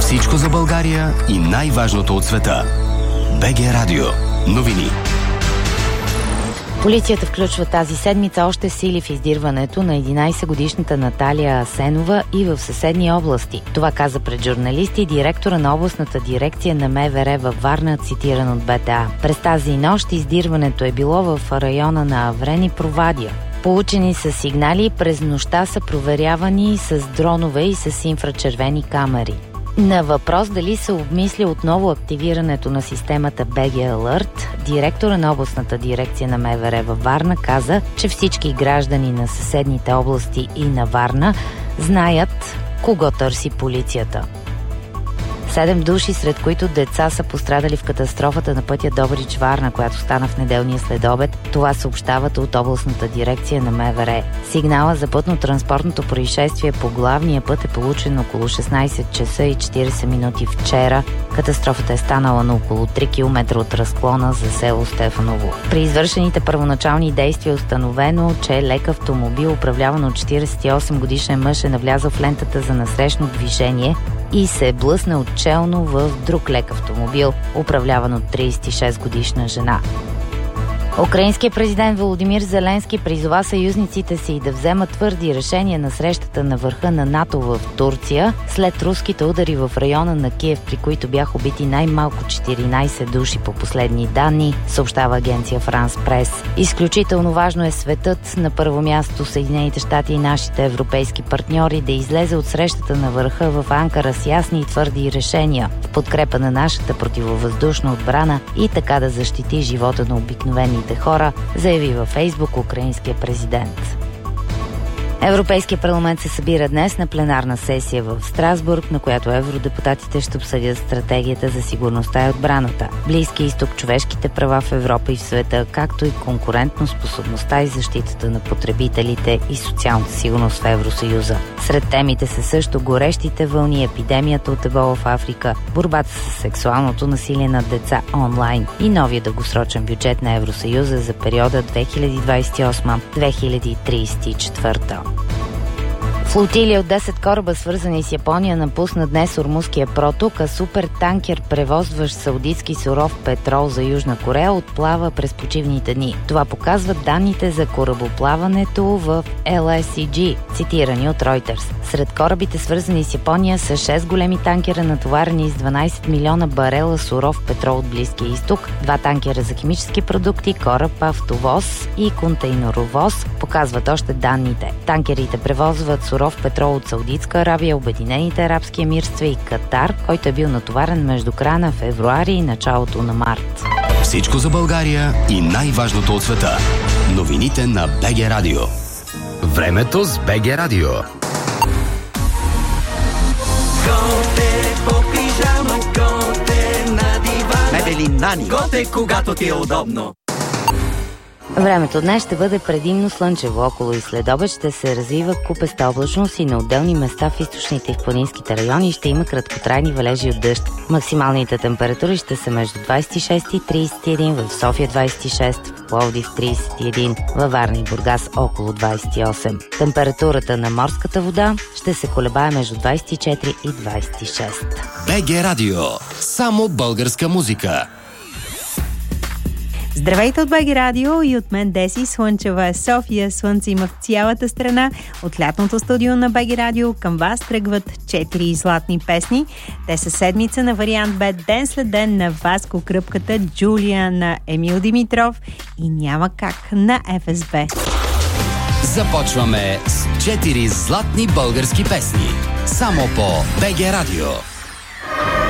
Всичко за България и най-важното от света. БГ Радио. Новини. Полицията включва тази седмица още сили в издирването на 11-годишната Наталия Асенова и в съседни области. Това каза пред журналисти директора на областната дирекция на МВР във Варна, цитиран от БТА. През тази нощ издирването е било в района на Аврен и Провадия. Получени са сигнали и през нощта са проверявани с дронове и с инфрачервени камери. На въпрос дали се обмисля отново активирането на системата BG Alert, директора на областната дирекция на МВР във Варна каза, че всички граждани на съседните области и на Варна знаят кого търси полицията. 7 души, сред които деца, са пострадали в катастрофата на пътя Добрич-Варна, която стана в неделния следобед. Това съобщават от областната дирекция на МВР. Сигнала за пътно-транспортното происшествие по главния път е получен около 16 часа и 40 минути вчера. Катастрофата е станала на около 3 км от разклона за село Стефаново. При извършените първоначални действия е установено, че лек автомобил, управляван от 48 годишен мъж, е навлязъл в лентата за насрещно движение и се е блъснал челно в друг лек автомобил, управляван от 36 годишна жена. Украинският президент Володимир Зеленски призова съюзниците си да вземат твърди решения на срещата на върха на НАТО в Турция след руските удари в района на Киев, при които бяха убити най-малко 14 души по последни данни, съобщава агенция Франс Прес. Изключително важно е светът, на първо място Съединените щати и нашите европейски партньори, да излезе от срещата на върха в Анкара с ясни и твърди решения в подкрепа на нашата противовъздушна отбрана и така да защити живота на обикновените хора, заяви във Фейсбук украинския президент. Европейския парламент се събира днес на пленарна сесия в Страсбург, на която евродепутатите ще обсъдят стратегията за сигурността и отбраната, Близкия изток, човешките права в Европа и в света, както и конкурентноспособността и защитата на потребителите и социалната сигурност в Евросъюза. Сред темите са също горещите вълни, епидемията от ебола в Африка, борбата с сексуалното насилие над деца онлайн и новия дългосрочен бюджет на Евросъюза за периода 2028-2034. Флотилия от 10 кораба, свързани с Япония, напусна днес Ормузския проток, а супертанкер, превозващ саудитски суров петрол за Южна Корея, отплава през почивните дни. Това показват данните за корабоплаването в LSCG, цитирани от Reuters. Сред корабите, свързани с Япония, са 6 големи танкера, натоварени с 12 милиона барела суров петрол от Близкия изток, 2 танкера за химически продукти, кораб автовоз и контейнеровоз, показват още данните. Танкерите превозват суров петрол от Саудитска Арабия, Обединените арабски емирства и Катар, който е бил натоварен между края на февруари и началото на март. Всичко за България и най-важното от света. Новините на БГ Радио. Времето с БГ Радио. Готе по пижама, готе на дивана. Мебели Нани. Готе, когато ти е удобно. Времето днес ще бъде предимно слънчево. Около и следобед ще се развива купеста облачност и на отделни места в източните и в планинските райони ще има краткотрайни валежи от дъжд. Максималните температури ще са между 26 и 31, в София 26, в Пловдив 31, във Варна и Бургас около 28. Температурата на морската вода ще се колебае между 24 и 26. БГ Радио. Само българска музика. Здравейте от БГ Радио и от мен Деси. Слънчева е София. Слънце има в цялата страна. От лятното студио на БГ Радио към вас тръгват 4 златни песни. Те са седмица на вариант Б, ден след ден на Васко Кръпката, Джулия на Емил Димитров и Няма как на ФСБ. Започваме с 4 златни български песни. Само по БГ Радио.